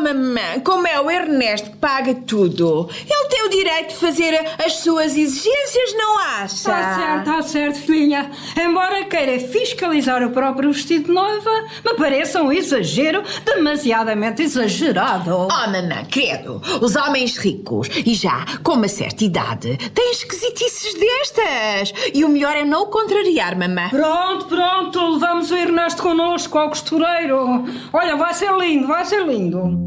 mamã, como é o Ernesto que paga tudo, ele tem o direito de fazer as suas exigências, não acha? Está certo, filhinha. Embora queira fiscalizar o próprio vestido de noiva, me parece um exagero demasiadamente exagerado. Oh, mamã, credo, os homens ricos e já com uma certa idade têm esquisitices destas. E o melhor é não o contrariar, mamã. Pronto, levamos o Ernesto connosco ao costureiro. Olha, vai ser lindo, vai ser lindo.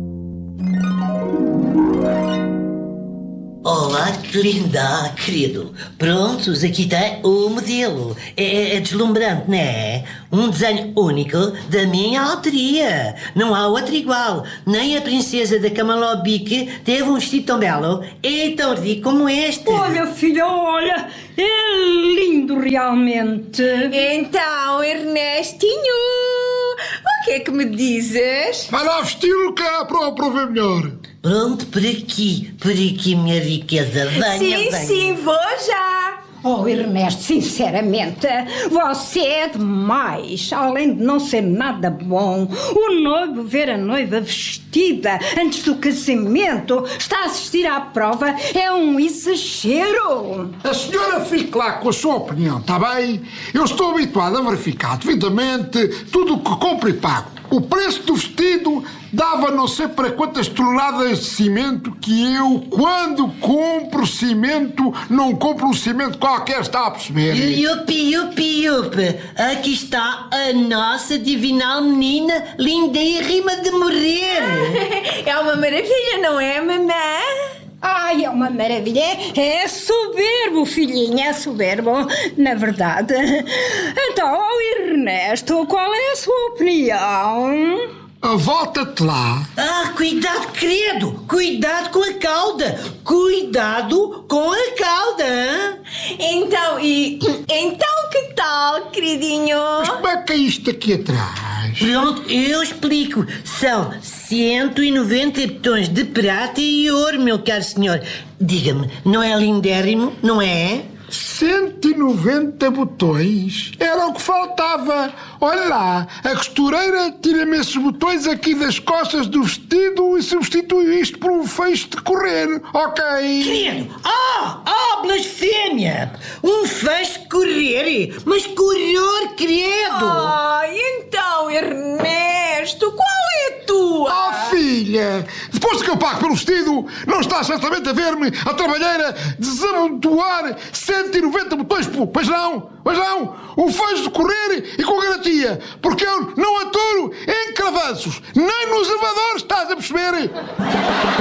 Olá, que linda, querido. Prontos, aqui tem o modelo. É deslumbrante, não é? Um desenho único da minha autoria. Não há outro igual. Nem a princesa da Camalobique teve um vestido tão belo e tão rico como este. Olha, filha, olha. É lindo, realmente. Então, Ernestinho, o que é que me dizes? Vai lá vestir-o que é para ver melhor. Pronto, por aqui, minha riqueza. Venha. Sim, vou já. Oh, Ernesto, sinceramente, você é demais. Além de não ser nada bom, o noivo ver a noiva vestida antes do casamento, está a assistir à prova, é um exagero. A senhora fique lá com a sua opinião, está bem? Eu estou habituado a verificar devidamente tudo o que compro e pago. O preço do vestido dava não sei para quantas toneladas de cimento que eu, quando compro cimento, não compro um cimento qualquer, está a perceber? Yupi. Aqui está a nossa divinal menina, linda e rima de morrer. É uma maravilha, não é, mamã? Ai, é uma maravilha. É soberbo, filhinha, é soberbo, na verdade. Então, Ernesto, qual é a sua opinião? Volta-te lá. Cuidado, credo. Cuidado com a cauda. Cuidado com a cauda. Então, que tal, queridinho? Mas como é que é isto aqui atrás? Pronto, eu explico. São 190 botões de prata e ouro, meu caro senhor. Diga-me, não é lindérrimo, não é? 190 botões? Era o que faltava. Olha lá, a costureira tira-me esses botões aqui das costas do vestido e substitui isto por um feixe de correr, ok? Credo! Blasfémia! Um feixe de correr! Mas correr, credo! Então, Ernesto, qual é a tua? Filha, depois que eu pago pelo vestido, não está certamente a ver-me a trabalheira desabotoar 190 botões, pois não? Um feixe de correr e com garantia, porque eu não aturo em cravanços, nem nos elevadores, estás a perceber?